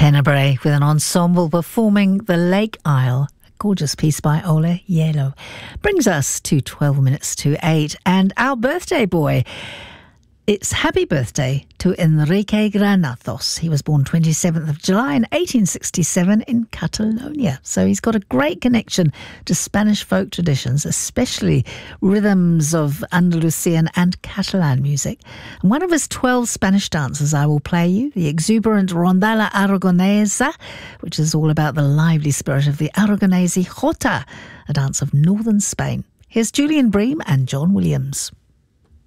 Tenebrae with an ensemble performing The Lake Isle. A gorgeous piece by Ole Yelo. Brings us to 12 minutes to 8. And our birthday boy, it's happy birthday to Enrique Granados. He was born 27th of July in 1867 in Catalonia. So he's got a great connection to Spanish folk traditions, especially rhythms of Andalusian and Catalan music. And one of his 12 Spanish dances I will play you, the exuberant Rondalla Aragonesa, which is all about the lively spirit of the Aragonese Jota, a dance of northern Spain. Here's Julian Bream and John Williams.